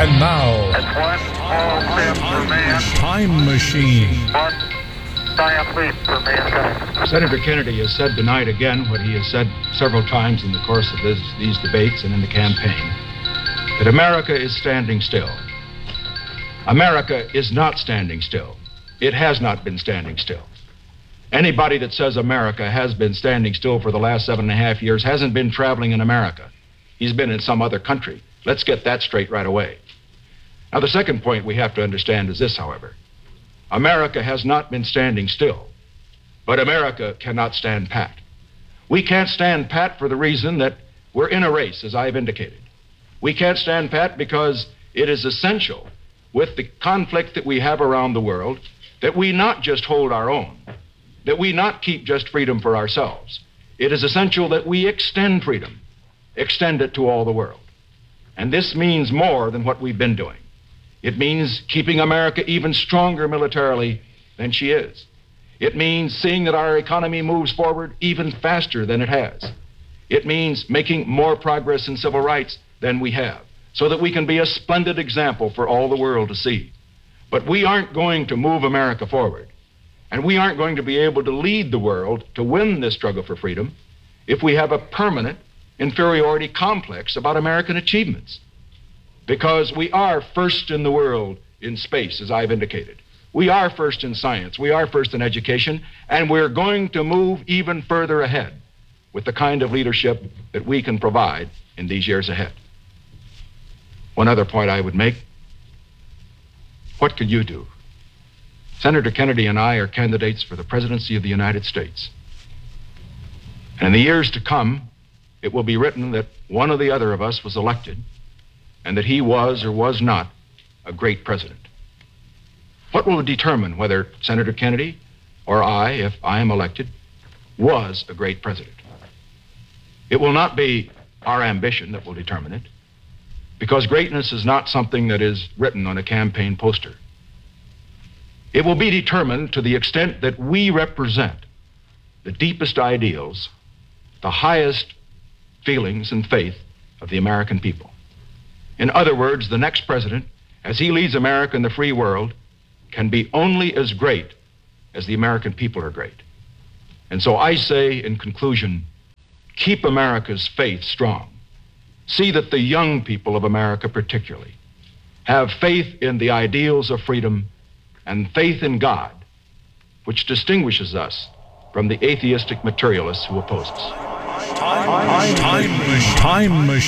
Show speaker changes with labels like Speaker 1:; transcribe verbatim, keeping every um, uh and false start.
Speaker 1: And now,
Speaker 2: It's one small step for man,
Speaker 1: Time Machine.
Speaker 2: one giant leap for mankind.
Speaker 3: Senator Kennedy has said tonight again what he has said several times in the course of this, these debates and in the campaign, that America is standing still. America is not standing still. It has not been standing still. Anybody that says America has been standing still for the last seven and a half years hasn't been traveling in America. He's been in some other country. Let's get that straight right away. Now, the second point we have to understand is this, however. America has not been standing still, but America cannot stand pat. We can't stand pat for the reason that we're in a race, as I've indicated. We can't stand pat because it is essential with the conflict that we have around the world that we not just hold our own, that we not keep just freedom for ourselves. It is essential that we extend freedom, extend it to all the world. And this means more than what we've been doing. It means keeping America even stronger militarily than she is. It means seeing that our economy moves forward even faster than it has. It means making more progress in civil rights than we have, so that we can be a splendid example for all the world to see. But we aren't going to move America forward, and we aren't going to be able to lead the world to win this struggle for freedom if we have a permanent inferiority complex about American achievements. Because we are first in the world in space, as I've indicated. We are first in science, we are first in education, and we're going to move even further ahead with the kind of leadership that we can provide in these years ahead. One other point I would make: what could you do? Senator Kennedy and I are candidates for the presidency of the United States. And in the years to come, it will be written that one or the other of us was elected, and that he was or was not a great president. What will determine whether Senator Kennedy or I, if I am elected, was a great president? It will not be our ambition that will determine it, because greatness is not something that is written on a campaign poster. It will be determined to the extent that we represent the deepest ideals, the highest feelings and faith of the American people. In other words, the next president, as he leads America and the free world, can be only as great as the American people are great. And so I say, in conclusion, keep America's faith strong. See that the young people of America particularly have faith in the ideals of freedom and faith in God, which distinguishes us from the atheistic materialists who oppose us.
Speaker 1: Time Machine. Time Machine.